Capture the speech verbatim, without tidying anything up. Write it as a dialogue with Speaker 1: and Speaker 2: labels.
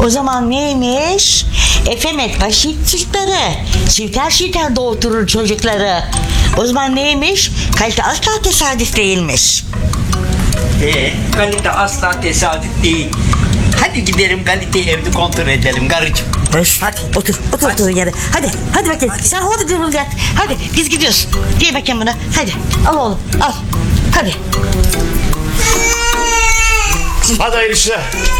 Speaker 1: O zaman neymiş? Efemet başı çocukları. Çifter çifter doğurtur çocukları. O zaman neymiş? Kalite asla tesadüf değilmiş.
Speaker 2: Ee, kalite asla tesadüf değil. Hadi gidelim kaliteyi evde kontrol edelim karıcığım.
Speaker 1: Öf, hadi otur, otur otur yere. Hadi, hadi bakayım. Sen hadi durul yat. Hadi biz gidiyoruz. Giy bakayım bunu. Hadi al oğlum, al. Hadi.
Speaker 3: Hadi hayırlı işler.